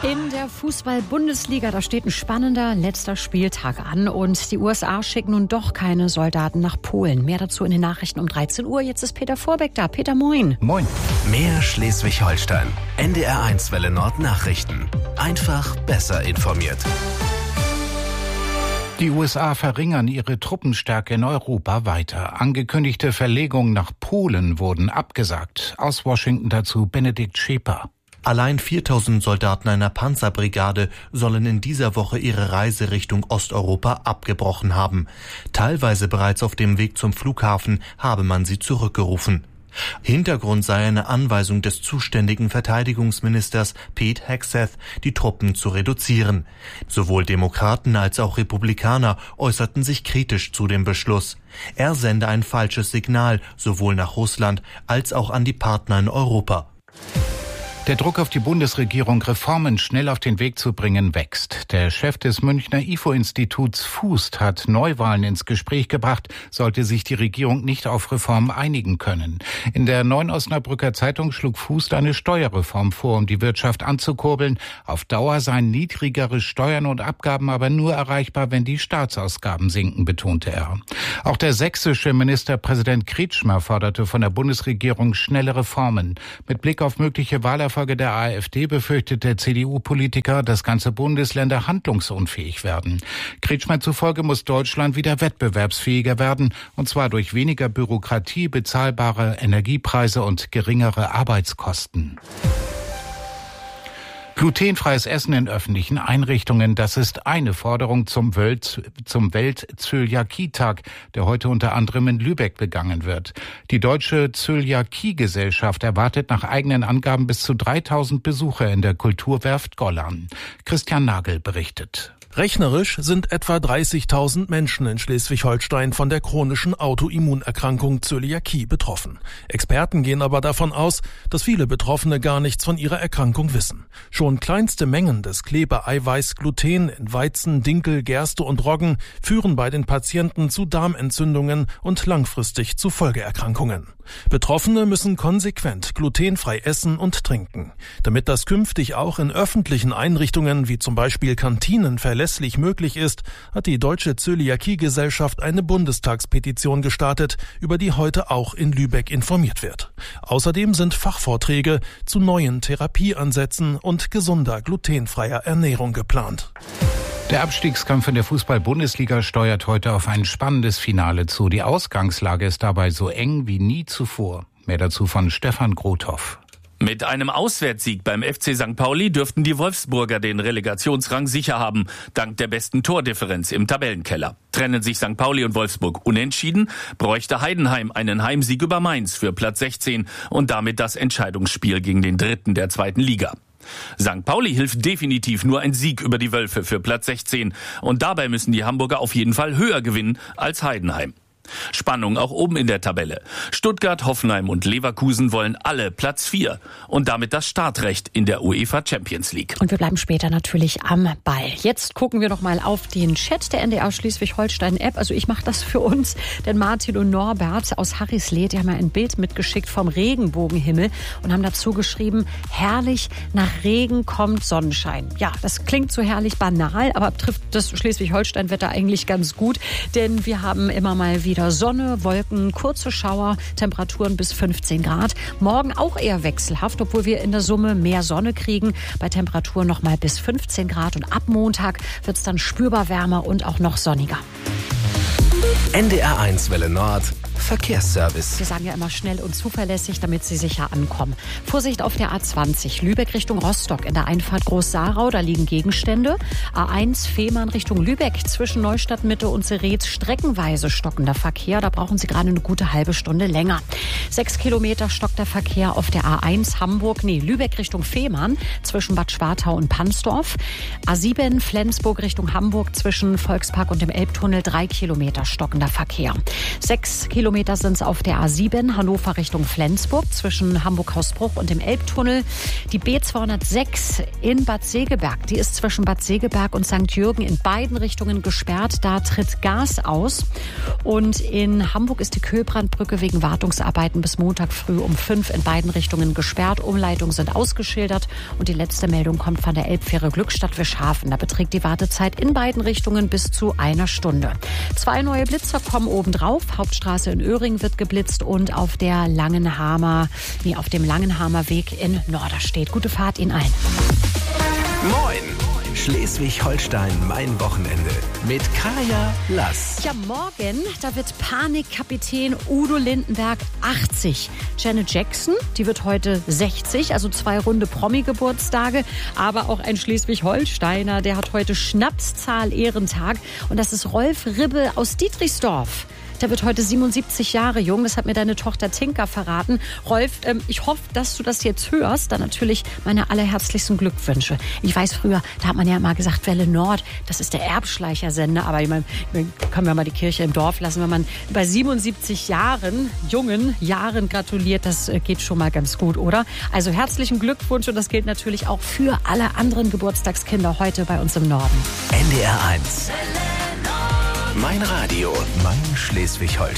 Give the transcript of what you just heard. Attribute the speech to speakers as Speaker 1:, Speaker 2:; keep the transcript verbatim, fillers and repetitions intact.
Speaker 1: In der Fußball-Bundesliga, da steht ein spannender letzter Spieltag an und die U S A schicken nun doch keine Soldaten nach Polen. Mehr dazu in den Nachrichten um dreizehn Uhr. Jetzt ist Peter Vorbeck da. Peter, moin.
Speaker 2: Moin.
Speaker 3: Mehr Schleswig-Holstein. N D R eins Welle Nord Nachrichten. Einfach besser informiert.
Speaker 2: Die U S A verringern ihre Truppenstärke in Europa weiter. Angekündigte Verlegungen nach Polen wurden abgesagt. Aus Washington dazu Benedikt Schäper.
Speaker 4: Allein viertausend Soldaten einer Panzerbrigade sollen in dieser Woche ihre Reise Richtung Osteuropa abgebrochen haben. Teilweise bereits auf dem Weg zum Flughafen habe man sie zurückgerufen. Hintergrund sei eine Anweisung des zuständigen Verteidigungsministers Pete Hegseth, die Truppen zu reduzieren. Sowohl Demokraten als auch Republikaner äußerten sich kritisch zu dem Beschluss. Er sende ein falsches Signal sowohl nach Russland als auch an die Partner in Europa.
Speaker 2: Der Druck auf die Bundesregierung, Reformen schnell auf den Weg zu bringen, wächst. Der Chef des Münchner I F O-Instituts Fußt hat Neuwahlen ins Gespräch gebracht, sollte sich die Regierung nicht auf Reformen einigen können. In der Neuen Osnabrücker Zeitung schlug Fußt eine Steuerreform vor, um die Wirtschaft anzukurbeln. Auf Dauer seien niedrigere Steuern und Abgaben aber nur erreichbar, wenn die Staatsausgaben sinken, betonte er. Auch der sächsische Ministerpräsident Kretschmer forderte von der Bundesregierung schnelle Reformen. Mit Blick auf mögliche Wahlerfolge der AfD befürchtet der C D U-Politiker, dass ganze Bundesländer handlungsunfähig werden. Kretschmer zufolge muss Deutschland wieder wettbewerbsfähiger werden, und zwar durch weniger Bürokratie, bezahlbare Energiepreise und geringere Arbeitskosten. Glutenfreies Essen in öffentlichen Einrichtungen, das ist eine Forderung zum Welt, zum Welt-Zöliakie-Tag, der heute unter anderem in Lübeck begangen wird. Die Deutsche Zöliakie-Gesellschaft erwartet nach eigenen Angaben bis zu dreitausend Besucher in der Kulturwerft Gollern. Christian Nagel berichtet.
Speaker 5: Rechnerisch sind etwa dreißigtausend Menschen in Schleswig-Holstein von der chronischen Autoimmunerkrankung Zöliakie betroffen. Experten gehen aber davon aus, dass viele Betroffene gar nichts von ihrer Erkrankung wissen. Schon kleinste Mengen des Klebeeiweiß Gluten in Weizen, Dinkel, Gerste und Roggen führen bei den Patienten zu Darmentzündungen und langfristig zu Folgeerkrankungen. Betroffene müssen konsequent glutenfrei essen und trinken. Damit das künftig auch in öffentlichen Einrichtungen wie zum Beispiel Kantinen verlässlich möglich ist, hat die Deutsche Zöliakie-Gesellschaft eine Bundestagspetition gestartet, über die heute auch in Lübeck informiert wird. Außerdem sind Fachvorträge zu neuen Therapieansätzen und gesunder glutenfreier Ernährung geplant.
Speaker 2: Der Abstiegskampf in der Fußball-Bundesliga steuert heute auf ein spannendes Finale zu. Die Ausgangslage ist dabei so eng wie nie zuvor. Mehr dazu von Stefan Grothoff.
Speaker 6: Mit einem Auswärtssieg beim F C Sankt Pauli dürften die Wolfsburger den Relegationsrang sicher haben, dank der besten Tordifferenz im Tabellenkeller. Trennen sich Sankt Pauli und Wolfsburg unentschieden, bräuchte Heidenheim einen Heimsieg über Mainz für Platz sechzehn und damit das Entscheidungsspiel gegen den Dritten der zweiten Liga. Sankt Pauli hilft definitiv nur ein Sieg über die Wölfe für Platz sechzehn und dabei müssen die Hamburger auf jeden Fall höher gewinnen als Heidenheim. Spannung auch oben in der Tabelle. Stuttgart, Hoffenheim und Leverkusen wollen alle Platz vier und damit das Startrecht in der UEFA Champions League.
Speaker 1: Und wir bleiben später natürlich am Ball. Jetzt gucken wir noch mal auf den Chat der N D R Schleswig-Holstein-App. Also ich mache das für uns, denn Martin und Norbert aus Harrisleed, die haben ja ein Bild mitgeschickt vom Regenbogenhimmel und haben dazu geschrieben, herrlich, nach Regen kommt Sonnenschein. Ja, das klingt so herrlich banal, aber trifft das Schleswig-Holstein-Wetter eigentlich ganz gut, denn wir haben immer mal wieder Wieder Sonne, Wolken, kurze Schauer, Temperaturen bis fünfzehn Grad. Morgen auch eher wechselhaft, obwohl wir in der Summe mehr Sonne kriegen. Bei Temperaturen noch mal bis fünfzehn Grad. Und ab Montag wird es dann spürbar wärmer und auch noch sonniger.
Speaker 3: N D R eins Welle Nord Verkehrsservice.
Speaker 1: Wir sagen ja immer schnell und zuverlässig, damit Sie sicher ankommen. Vorsicht auf der A zwanzig, Lübeck Richtung Rostock. In der Einfahrt Groß-Sarau, da liegen Gegenstände. A eins, Fehmarn Richtung Lübeck. Zwischen Neustadtmitte und Seretz streckenweise stockender Verkehr. Da brauchen Sie gerade eine gute halbe Stunde länger. Sechs Kilometer stockt der Verkehr auf der A eins Hamburg, nee, Lübeck Richtung Fehmarn. Zwischen Bad Schwartau und Pansdorf. A sieben, Flensburg Richtung Hamburg. Zwischen Volkspark und dem Elbtunnel drei Kilometer stockender Verkehr. Sechs Kilometer Kilometer sind es auf der A sieben, Hannover Richtung Flensburg, zwischen Hamburg-Hausbruch und dem Elbtunnel. Die B zweihundertsechs in Bad Segeberg, die ist zwischen Bad Segeberg und Sankt Jürgen in beiden Richtungen gesperrt. Da tritt Gas aus. Und in Hamburg ist die Köhlbrandbrücke wegen Wartungsarbeiten bis Montag früh um fünf in beiden Richtungen gesperrt. Umleitungen sind ausgeschildert. Und die letzte Meldung kommt von der Elbfähre Glückstadt-Wischhafen. Da beträgt die Wartezeit in beiden Richtungen bis zu einer Stunde. Zwei neue Blitzer kommen obendrauf. Hauptstraße in Öhring wird geblitzt und auf der Langenhamer, nee, auf dem Langenhamer Weg in Norderstedt. Gute Fahrt Ihnen allen.
Speaker 3: Moin! Schleswig-Holstein, mein Wochenende mit Kaya Lass.
Speaker 1: Ja, morgen, da wird Panikkapitän Udo Lindenberg achtzig. Janet Jackson, die wird heute sechzig, also zwei runde Promi-Geburtstage. Aber auch ein Schleswig-Holsteiner, der hat heute Schnapszahl-Ehrentag. Und das ist Rolf Ribbe aus Dietrichsdorf. Der wird heute siebenundsiebzig Jahre jung. Das hat mir deine Tochter Tinka verraten. Rolf, ähm, ich hoffe, dass du das jetzt hörst. Dann natürlich meine allerherzlichsten Glückwünsche. Ich weiß, früher, da hat man ja mal gesagt, Welle Nord, das ist der Erbschleichersender. Aber ich meine, können wir mal die Kirche im Dorf lassen. Wenn man bei siebenundsiebzig Jahren, jungen Jahren gratuliert, das geht schon mal ganz gut, oder? Also herzlichen Glückwunsch und das gilt natürlich auch für alle anderen Geburtstagskinder heute bei uns im Norden.
Speaker 3: N D R eins. Mein Radio, mein Schleswig-Holstein.